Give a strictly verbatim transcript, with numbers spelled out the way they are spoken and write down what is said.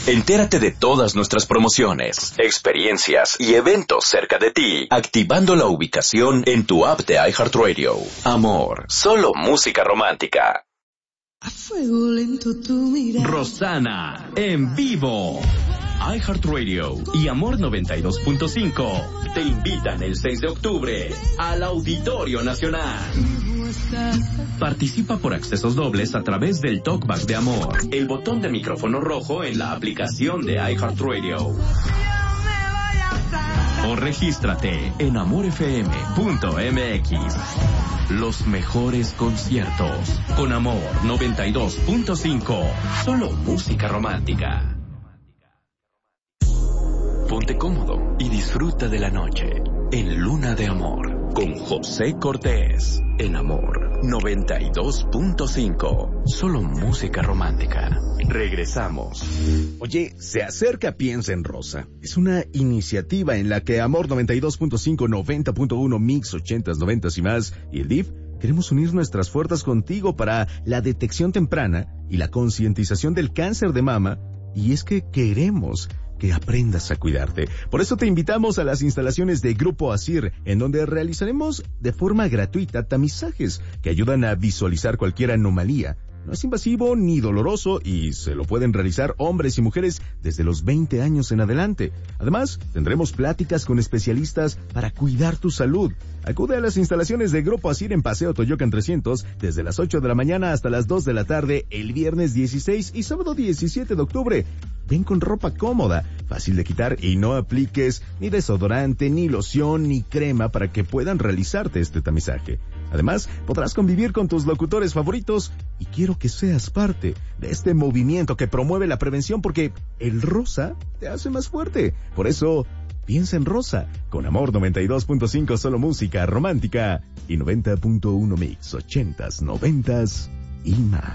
Entérate de todas nuestras promociones, experiencias y eventos cerca de ti, activando la ubicación en tu app de iHeartRadio. Amor, solo música romántica. A fuego lento tu mirada. Rosana, en vivo. iHeartRadio y Amor noventa y dos punto cinco te invitan el seis de octubre al Auditorio Nacional. Participa por accesos dobles a través del Talkback de Amor, el botón de micrófono rojo en la aplicación de iHeartRadio. O regístrate en amor f m punto m x. Los mejores conciertos con Amor noventa y dos punto cinco. Solo música romántica. Ponte cómodo y disfruta de la noche en Luna de Amor con José Cortés en Amor noventa y dos punto cinco. Solo música romántica. Regresamos. Oye, se acerca Piensa en Rosa. Es una iniciativa en la que Amor noventa y dos punto cinco, noventa punto uno, Mix ochentas, noventas y más y el D I F queremos unir nuestras fuerzas contigo para la detección temprana y la concientización del cáncer de mama. Y es que queremos que aprendas a cuidarte. Por eso te invitamos a las instalaciones de Grupo Asir, en donde realizaremos de forma gratuita tamizajes que ayudan a visualizar cualquier anomalía. No es invasivo ni doloroso y se lo pueden realizar hombres y mujeres desde los veinte años en adelante. Además, tendremos pláticas con especialistas para cuidar tu salud. Acude a las instalaciones de Grupo Asir en Paseo Toyocan trescientos desde las ocho de la mañana hasta las dos de la tarde el viernes dieciséis y sábado diecisiete de octubre. Ven con ropa cómoda, fácil de quitar y no apliques ni desodorante, ni loción, ni crema para que puedan realizarte este tamizaje. Además, podrás convivir con tus locutores favoritos y quiero que seas parte de este movimiento que promueve la prevención porque el rosa te hace más fuerte. Por eso, piensa en Rosa, con Amor noventa y dos punto cinco solo música romántica y noventa punto uno Mix ochentas, noventas y más.